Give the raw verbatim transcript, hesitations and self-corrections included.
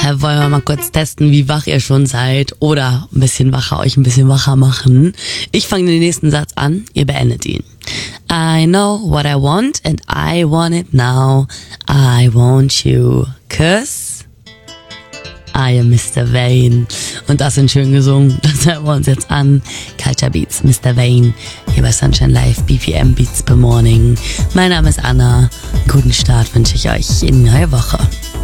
wollen wir mal kurz testen, wie wach ihr schon seid oder ein bisschen wacher, euch ein bisschen wacher machen. Ich fange den nächsten Satz an, ihr beendet ihn. I know what I want and I want it now. I want you, 'cause I am Mister Vane. Und das sind schön gesungen. Das hören wir uns jetzt an. Culture Beats, Mister Vane. Hier bei Sunshine Live, B P M Beats per Morning. Mein Name ist Anna. Guten Start wünsche ich euch in die neue Woche.